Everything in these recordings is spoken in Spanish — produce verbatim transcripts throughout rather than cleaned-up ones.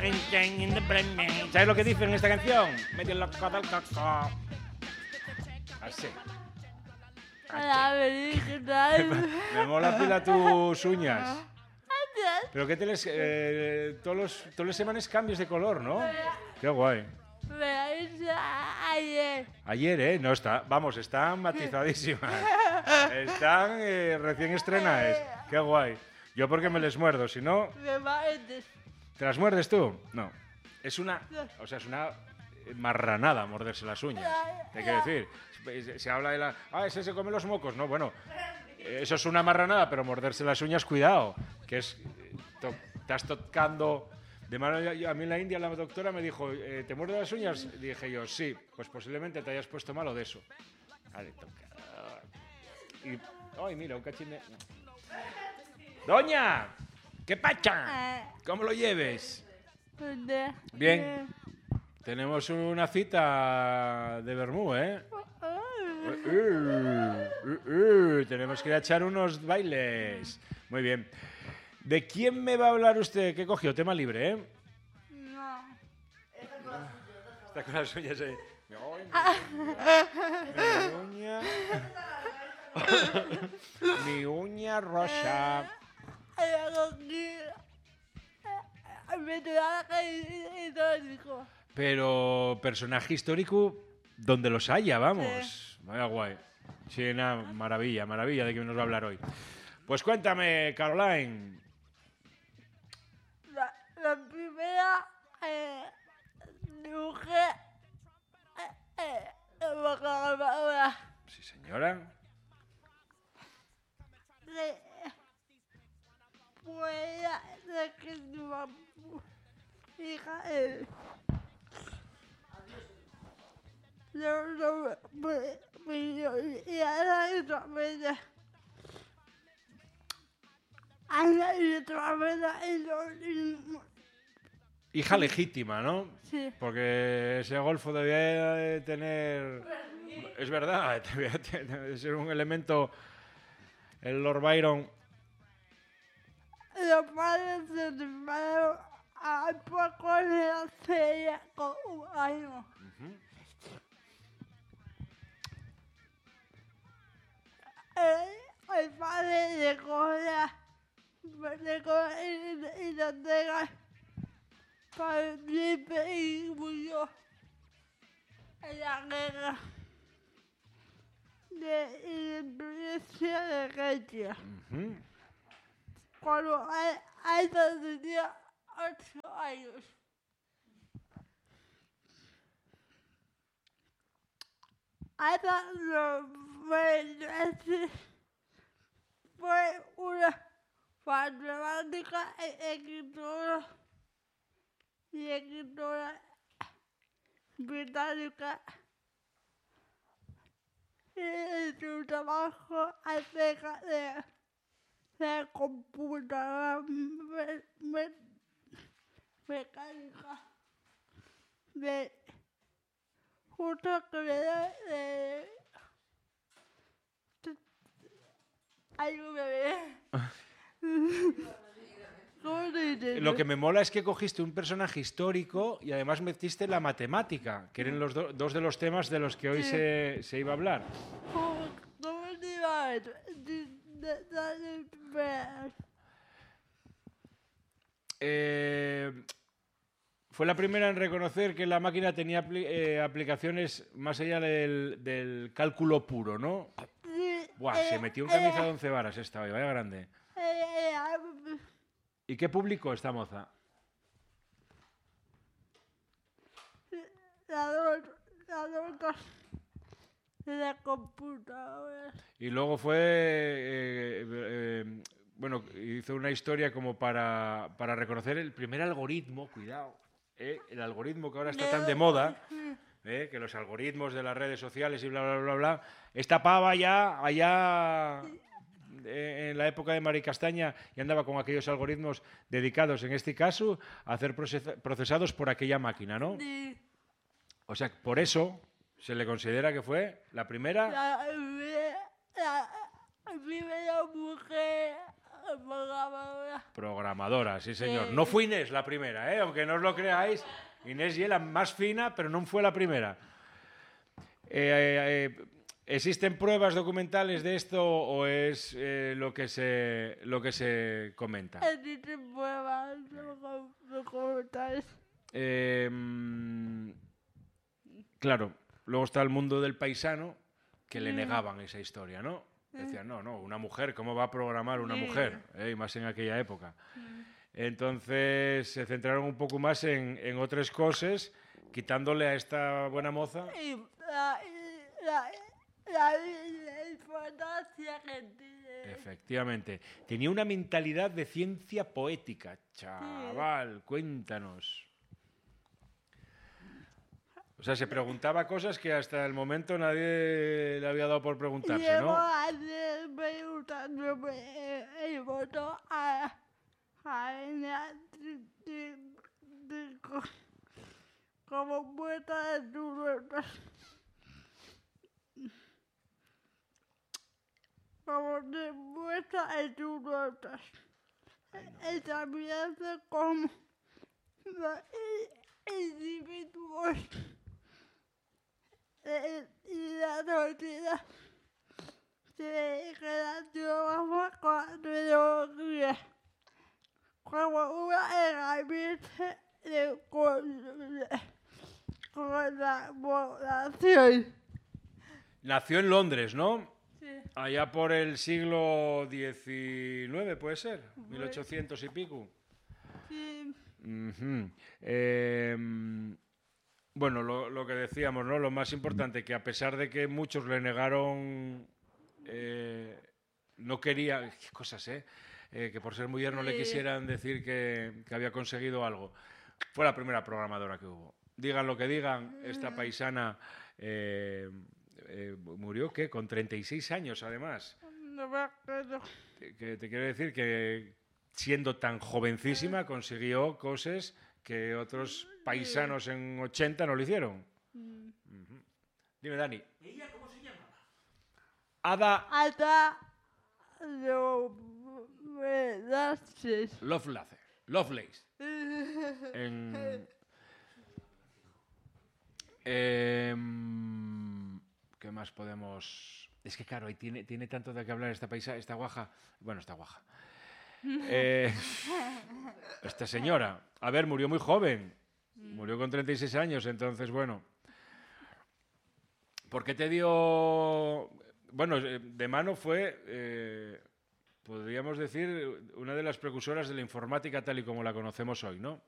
¿Sabes lo que dice en esta canción? Medio loco del coco. Así. Hola, ¿qué tal? Me mola pila tus uñas. Pero qué te les... Eh, todos, los, todos los semanas cambios de color, ¿no? Qué guay. Me la hice ayer. Ayer, ¿eh? No está. Vamos, están matizadísimas. Están eh, recién estrenadas. Qué guay. Yo porque me les muerdo, si no... Me parece. ¿Te las muerdes tú? No. Es una... O sea, es una marranada morderse las uñas. Hay que decir. Se, se habla de la... Ah, ese se come los mocos. No, bueno. Eso es una marranada, pero morderse las uñas, cuidado. Que es... To, estás tocando... De mano, a mí en la India la doctora me dijo, eh, ¿te muerdo las uñas? Dije yo, sí. Pues posiblemente te hayas puesto malo de eso. Vale, toca. Y... Ay, mira, un cachín de... ¡Doña! ¿Qué pacha? ¿Cómo lo lleves? Bien. Tenemos una cita de vermú, ¿eh? Uh, uh, uh, uh, tenemos que ir a echar unos bailes. Muy bien. ¿De quién me va a hablar usted? ¿Qué cogió? Tema libre, ¿eh? No. Está con las suyas ahí. Mi uña. Mi uña rosa. Pero personaje histórico donde los haya, vamos. Sí. Vaya guay. Sí, una maravilla, maravilla de que nos va a hablar hoy. Pues cuéntame, Caroline. La, la primera eh, dibujé eh, eh, Sí, señora. De, pues de que mi hija eh, no, no, me, me, y ahora otra vez ahora y otra vez hija legítima, ¿no? Sí. Porque ese golfo debía de tener... Es verdad, debía de ser un elemento... El Lord Byron... Los padres se separaron a poco de la serie con un año. Uh-huh. el, el padre llegó a Inglaterra para el príncipe y murió en la guerra de independencia de Grecia. Uh-huh. Cuando Aida tenía ocho años. Aida no fue, fue una matemática, escritora y escritora británica. Y su trabajo acerca de la computadora me, me, mecánica de justo que le da de, de ayúdame. Lo que me mola es que cogiste un personaje histórico y además metiste la matemática, que eran los do, dos de los temas de los que hoy sí. se, se iba a hablar. Eh, fue la primera en reconocer que la máquina tenía apli eh, aplicaciones más allá del, del cálculo puro, ¿no? Buah, se metió en camisa de once varas esta hoy, vaya grande. ¿Y qué publicó esta moza? La dos, la dos de la computadora. Y luego fue, eh, eh, bueno, hizo una historia como para, para reconocer el primer algoritmo, cuidado, eh, el algoritmo que ahora está tan de moda, eh, que los algoritmos de las redes sociales y bla, bla, bla, bla, esta pava ya allá... en la época de Mari Castaña y andaba con aquellos algoritmos dedicados, en este caso, a hacer procesados por aquella máquina, ¿no? Sí. O sea, por eso se le considera que fue la primera... La, la, la primera mujer Programadora. Programadora, sí señor. Sí. No fue Inés la primera, ¿eh? Aunque no os lo creáis. Inés y la más fina, pero no fue la primera. Eh, eh, ¿Existen pruebas documentales de esto o es eh, lo que se lo que se comenta? Existen pruebas docu- documentales. Eh, mm, claro, luego está el mundo del paisano que le Mm. negaban esa historia, ¿no? Decían, no, no, una mujer, ¿cómo va a programar una Sí. mujer? Eh, y más en aquella época. Mm. Entonces se centraron un poco más en, en otras cosas, quitándole a esta buena moza. Y la, la, la, la importancia que tiene. Efectivamente. Tenía una mentalidad de ciencia poética. Chaval, cuéntanos. O sea, se preguntaba cosas que hasta el momento nadie le había dado por preguntarse, Llevo ¿no? años preguntándome el voto a, a ella de, de, de, co- como muestra de tus notas. Como demuestra en tus notas. Y también de cómo los i- individuos eh, y la sociedad se relacionan con la tecnología como una herramienta de con, con la población. Nació en Londres, ¿no? Sí. Allá por el siglo diecinueve, ¿puede ser? mil ochocientos y pico. Sí. Ujú. Eh, bueno, lo, lo que decíamos, ¿no? Lo más importante, que a pesar de que muchos le negaron, eh, no quería, qué cosas, ¿eh? Eh, que por ser mujer no le Sí. quisieran decir que, que había conseguido algo. Fue la primera programadora que hubo. Digan lo que digan, esta paisana eh, eh, murió, ¿qué? Con treinta y seis años, además. No me acuerdo. Que, que te quiero decir que siendo tan jovencísima consiguió cosas que otros paisanos en ochenta no lo hicieron. Mm. Ujú. Dime, Dani. ¿Ella cómo se llamaba? Ada Hasta lo vedaste. Lovelace. Lovelace. En, em, ¿qué más podemos...? Es que claro, ahí tiene, tiene tanto de qué hablar esta paisa, esta guaja. Bueno, esta guaja. Eh, esta señora. A ver, murió muy joven. Murió con treinta y seis años, entonces, bueno. ¿Por qué te dio...? Bueno, eh, de mano fue, eh, podríamos decir, una de las precursoras de la informática tal y como la conocemos hoy, ¿no?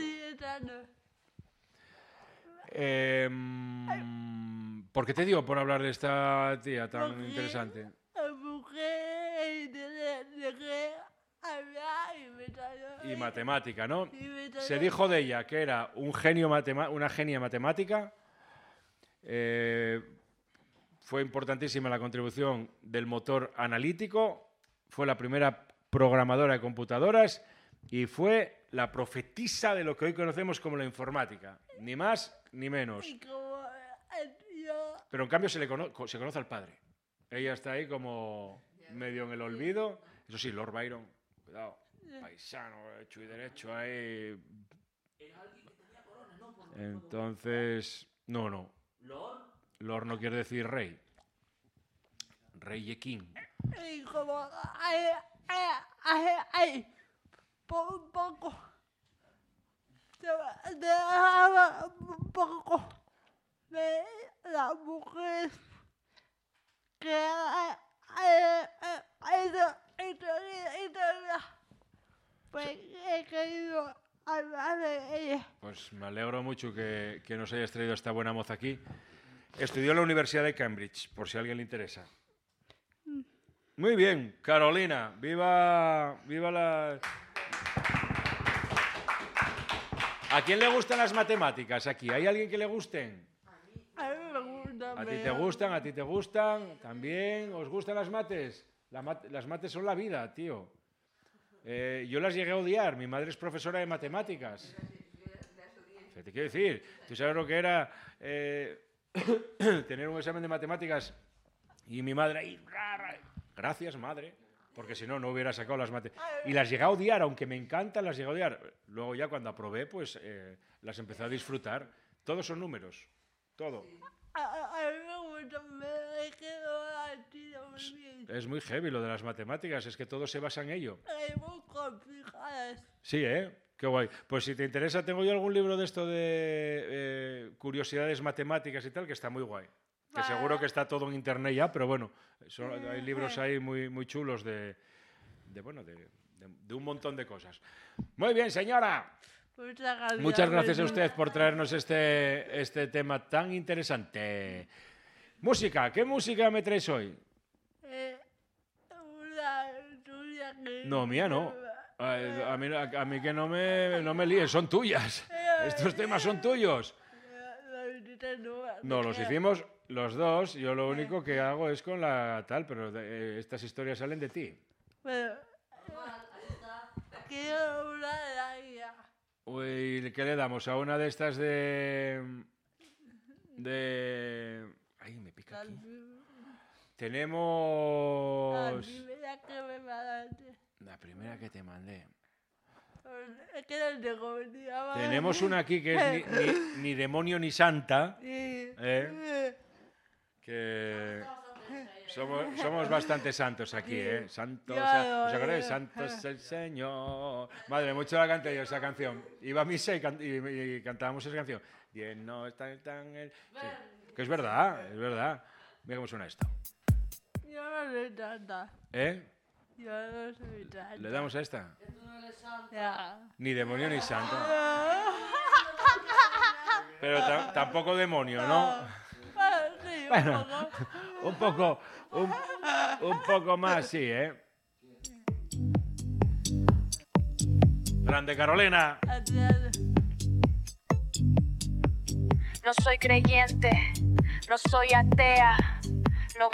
Eh, ¿Por qué te dio por hablar de esta tía tan Porque interesante? busqué de, de que hablar y me salió. Y matemática, ¿no? Y me Se salió- dijo de ella que era un genio matema- una genia matemática. Eh, fue importantísima la contribución del motor analítico. Fue la primera programadora de computadoras y fue la profetisa de lo que hoy conocemos como la informática. Ni más ni menos. Y como el tío. Pero en cambio se le cono- se conoce al padre. Ella está ahí como medio en el olvido. Eso sí, Lord Byron, cuidado, paisano, hecho y derecho ahí. Era alguien que tenía corona, ¿no? Por- por- Entonces, no, no. Lord, Lord no quiere decir rey. Rey y king. Y como hay, hay, hay, hay po- un poco. Se va- se dejaba un poco de la mujer que hay, hay, hay, hay, hay, pues he querido hablar de ella. Pues me alegro mucho que, que nos hayas traído esta buena moza aquí. Estudió en la Universidad de Cambridge, por si a alguien le interesa. Muy bien, Carolina, viva, viva la... ¿A quién le gustan las matemáticas aquí? ¿Hay alguien que le gusten? A mí me gusta. ¿A ti te pero- gustan? ¿A ti te gustan? ¿También? ¿Os gustan las mates? La mat- las mates son la vida, tío. Eh, yo las llegué a odiar. Mi madre es profesora de matemáticas. ¿Qué te quiero decir? ¿Tú sabes lo que era eh, tener un examen de matemáticas y mi madre ahí? ra, ra? Gracias, madre. porque si no, no hubiera sacado las matemáticas. Y las llegué a odiar, aunque me encantan, las llegué a odiar. Luego ya cuando aprobé, pues eh, las empecé a disfrutar. Todos son números, todo. A, a mí me gusta, me quedo así muy bien. Es muy heavy lo de las matemáticas, es que todo se basa en ello. Es muy complicadas. Sí, ¿eh? Qué guay. Pues si te interesa, tengo yo algún libro de esto de eh, curiosidades matemáticas y tal, que está muy guay. Que Vale. seguro que está todo en internet ya, pero bueno, son- hay libros ahí muy, muy chulos de, de bueno, de, de- de un montón de cosas. Muy bien, señora. Muchas gracias. Muchas gracias a Jesús. usted por traernos este, este tema tan interesante. Música, ¿qué música me traes hoy? Eh, una tuya que... No, mía no. A, a mí, a- a mí que no me, no me líes, son tuyas. Estos temas son tuyos. No, los hicimos los dos. Yo lo único que hago es con la tal, pero de- eh, estas historias salen de ti. Pero... Quiero una de la guía. Uy, ¿qué le damos? A una de estas de... De... Ay, me pica aquí. La Tenemos... primera que me mandaste. La primera que te mandé. Es que no sé cómo se llama. Tenemos una aquí que es ni, ni- ni demonio ni santa, Sí. ¿eh? Que somos, somos bastante santos aquí, ¿eh? Santos, Ya, ¿os acordáis? ya. Santo es el Señor. Madre, mucho la canté yo esa canción. Iba a misa y, can- y- y cantábamos esa canción. Bien, no está tan el... Sí. Que es verdad, es verdad. Mira cómo suena esto. Yo no soy tanta. ¿Eh? Yo no soy tanta. ¿Le damos a esta? Ya. Ni demonio ni santo. Pero ta- tampoco demonio, ¿no? Bueno, sí, un Bueno, poco. un poco, un, un poco más, sí, ¿eh? Grande Carolina. Adiós. No soy creyente, no soy atea,